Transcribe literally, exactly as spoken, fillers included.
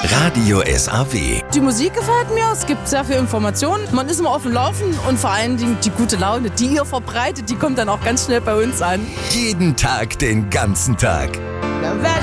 Radio S A W. Die Musik gefällt mir, es gibt sehr viel Informationen, man ist immer auf dem Laufen und vor allen Dingen die gute Laune, die ihr verbreitet, die kommt dann auch ganz schnell bei uns an. Jeden Tag, den ganzen Tag. Da werd